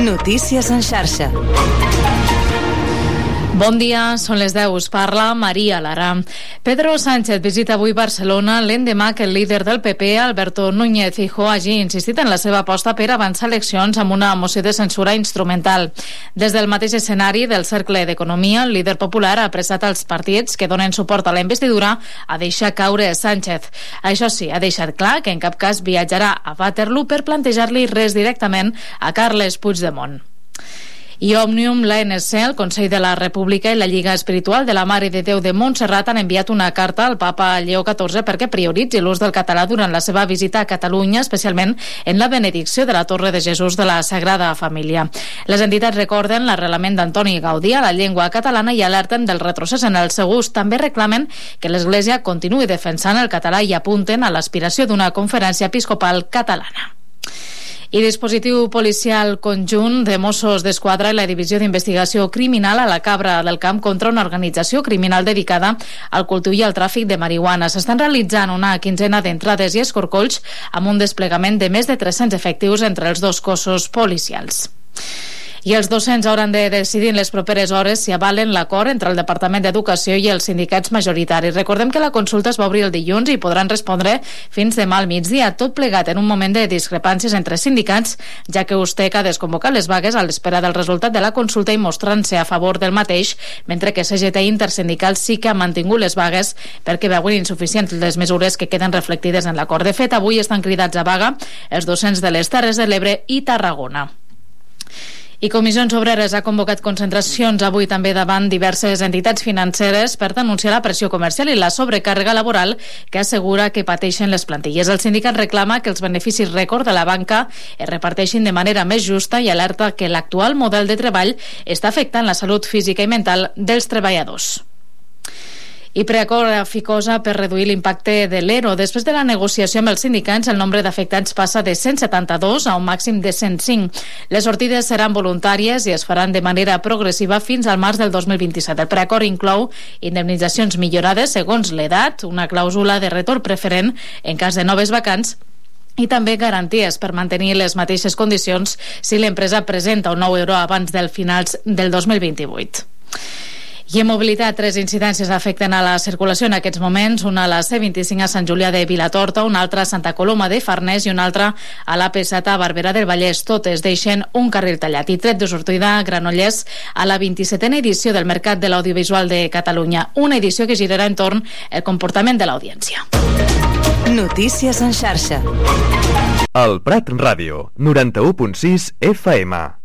Notícies en xarxa. Bon dia, són les 10, us parla Maria Lara. Pedro Sánchez visita avui Barcelona l'endemà que el líder del PP, Alberto Núñez Feijóo, hagi insistit en la seva aposta per avançar eleccions amb una moció de censura instrumental. Des del mateix escenari del Cercle d'Economia, el líder popular ha apressat als partits que donen suport a la investidura a deixar caure Sánchez. Això sí, ha deixat clar que en cap cas viatjarà a Waterloo per plantejar-li res directament a Carles Puigdemont. I Òmnium, l'ANC, el Consell de la República i la Lliga Espiritual de la Mare de Déu de Montserrat han enviat una carta al papa Lleó XIV perquè prioritzi l'ús del català durant la seva visita a Catalunya, especialment en la benedicció de la Torre de Jesús de la Sagrada Família. Les entitats recorden l'arrelament d'Antoni Gaudí a la llengua catalana i alerten del retrocés en el seu ús. També reclamen que l'Església continuï defensant el català i apunten a l'aspiració d'una conferència episcopal catalana. I dispositiu policial conjunt de Mossos d'Esquadra i la Divisió d'Investigació Criminal a la Cabra del Camp contra una organització criminal dedicada al cultiu i al tràfic de marihuana. S'estan realitzant una quinzena d'entrades i escorcolls amb un desplegament de més de 300 efectius entre els dos cossos policials. I els docents hauran de decidir en les properes hores si avalen l'acord entre el Departament d'Educació i els sindicats majoritaris. Recordem que la consulta es va obrir el dilluns i podran respondre fins demà al migdia, tot plegat en un moment de discrepàncies entre sindicats, ja que USTEC ha desconvocat les vagues a l'espera del resultat de la consulta i mostrant-se a favor del mateix, mentre que CGT i Intersindical sí que han mantingut les vagues perquè veuen insuficients les mesures que queden reflectides en l'acord. De fet, avui estan cridats a vaga els docents de les Terres de l'Ebre i Tarragona. I Comissions Obreres ha convocat concentracions avui també davant diverses entitats financeres per denunciar la pressió comercial i la sobrecàrrega laboral que assegura que pateixen les plantilles. El sindicat reclama que els beneficis rècord de la banca es reparteixin de manera més justa i alerta que l'actual model de treball està afectant la salut física i mental dels treballadors. I Preacord a Ficosa per reduir l'impacte de l'ERO. Després de la negociació amb els sindicats, el nombre d'afectats passa de 172 a un màxim de 105. Les sortides seran voluntàries i es faran de manera progressiva fins al març del 2027. El Preacord inclou indemnitzacions millorades segons l'edat, una clàusula de retorn preferent en cas de noves vacants i també garanties per mantenir les mateixes condicions si l'empresa presenta un nou euro abans del finals del 2028. I en mobilitat, 3 incidències afecten a la circulació en aquests moments, una a la C25 a Sant Julià de Vilatorta, una altra a Santa Coloma de Farners i una altra a la P7 a Barberà del Vallès. Totes deixen un carril tallat i tret de sortida a Granollers a la 27a edició del Mercat de l'Audiovisual de Catalunya, una edició que girarà entorn el comportament de l'audiència. Notícies en xarxa. El Prat Ràdio, 91.6 FM.